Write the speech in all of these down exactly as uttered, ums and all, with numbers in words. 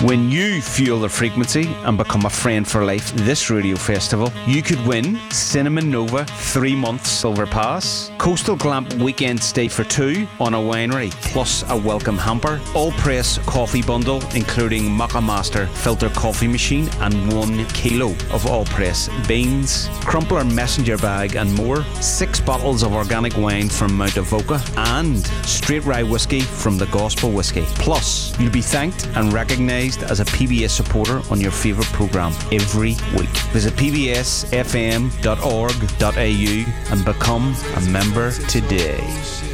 When you fuel the frequency and become a friend for life this radio festival, you could win Cinnamon Nova three month silver pass, Coastal Glamp weekend stay for two on a winery, plus a welcome hamper, all press coffee bundle including Maca Master filter coffee machine and one kilo of all press beans, crumpler messenger bag and more, six bottles of organic wine from Mount Avoca and straight rye whiskey from the Gospel Whiskey. Plus, you'll be thanked and recognised as a P B S supporter on your favourite programme every week. Visit p b s f m dot org dot a u and become a member today.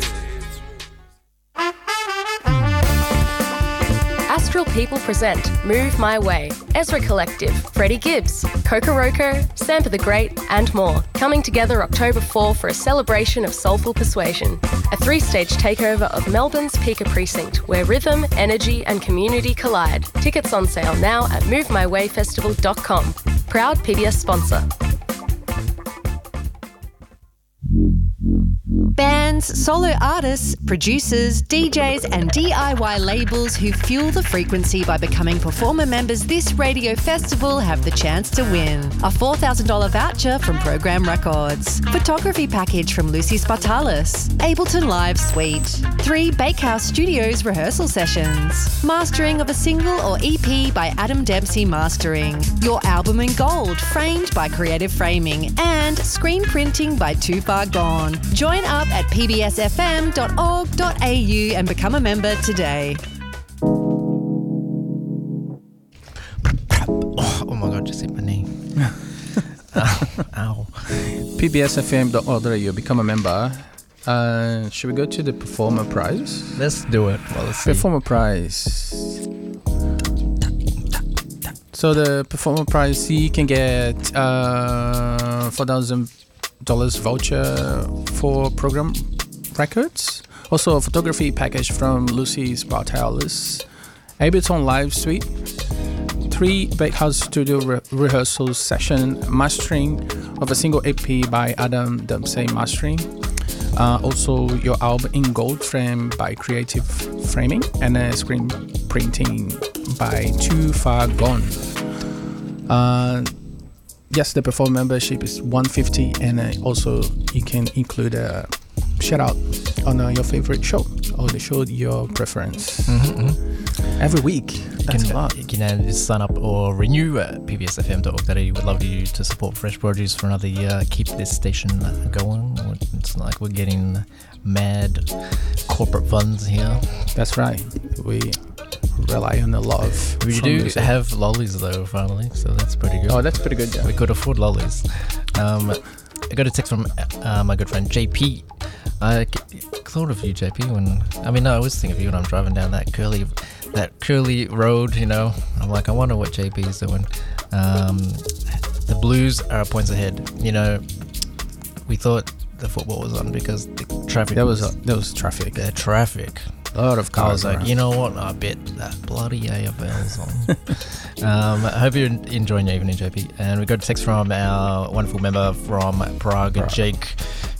Astral People present Move My Way, Ezra Collective, Freddie Gibbs, Kokoroko, Sampa the Great and more, coming together October fourth for a celebration of soulful persuasion. A three-stage takeover of Melbourne's Pika Precinct, where rhythm, energy and community collide. Tickets on sale now at move my way festival dot com. Proud P B S sponsor. Bands, solo artists, producers, D Js and D I Y labels who fuel the frequency by becoming performer members this radio festival have the chance to win a four thousand dollars voucher from Program Records, photography package from Lucy Spartalis, Ableton Live Suite, three Bakehouse Studios rehearsal sessions, mastering of a single or E P by Adam Dempsey Mastering, your album in gold framed by Creative Framing, and screen printing by Too Far Gone. Join up at p b s f m dot org dot a u and become a member today. Oh, oh my god, just hit my knee. Ow. Ow. p b s f m dot org dot a u, become a member. Uh, should we go to the Performer Prize? Let's do it. Well, let's see. Performer Prize. So the Performer Prize, you can get uh, four thousand dollars voucher for Program Records. Also a photography package from Lucy Spartalis, Ableton Live Suite, three Bakehouse Studio re- rehearsal session, mastering of a single E P by Adam Dempsey Mastering. Uh, also your album in gold framed by Creative Framing and a screen printing by Too Far Gone. Uh, Yes, the perform membership is one hundred fifty dollars and uh, also you can include a shout out on uh, your favorite show or the show your preference. Mm-hmm, mm-hmm. Every week. That's you can, a lot. You can uh, just sign up or renew at p b s f m dot org dot a u. We'd love you to support Fresh Produce for another year. Keep this station going. It's like we're getting mad corporate funds here. That's right. We rely on a lot of. We do music. Have lollies though, finally, so that's pretty good. Oh, that's pretty good. Yeah. We could afford lollies. Um, I got a text from uh, my good friend J P. I thought of you, J P, when I mean, no, I always think of you when I'm driving down that curly, that curly road. You know, I'm like, I wonder what J P is doing. Um, the Blues are points ahead. You know, we thought the football was on because the traffic. There was a, there was traffic. The traffic. A lot of cars. I was like, around. you know what? I bet that bloody A F L's on. um, I hope you're enjoying your evening, J P. And we got a text from our wonderful member from Prague, Prague. Jake,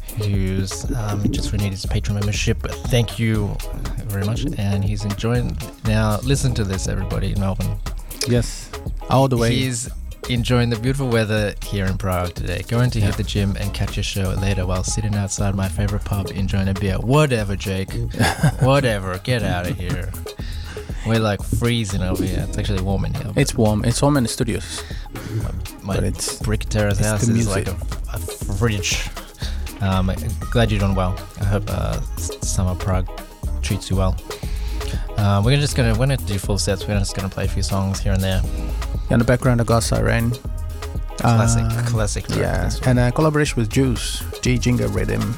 who's um, just renewed his Patreon membership. Thank you very much. And he's enjoying. Now, listen to this, everybody in Melbourne. Yes, all the way. He's enjoying the beautiful weather here in Prague today. Going to yeah. hit the gym and catch a show later while sitting outside my favorite pub enjoying a beer. Whatever, Jake. Whatever. Get out of here. We're like freezing over here. It's actually warm in here. It's warm. It's warm in the studios. My, my brick terrace house is like a, a fridge. Um, glad you're doing well. I hope uh, summer Prague treats you well. Uh, we're just gonna we're gonna do full sets. We're just gonna play a few songs here and there. In the background, I got Siren. Classic, uh, classic. Track, yeah, and a collaboration with Juice, J Jinga Rhythm.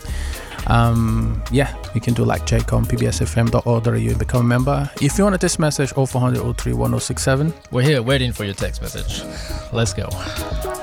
Um, yeah, you can do like Jake on p b s f m dot org dot a u and become a member. If you want a text message, oh four hundred oh three one oh six seven. We're here waiting for your text message. Let's go.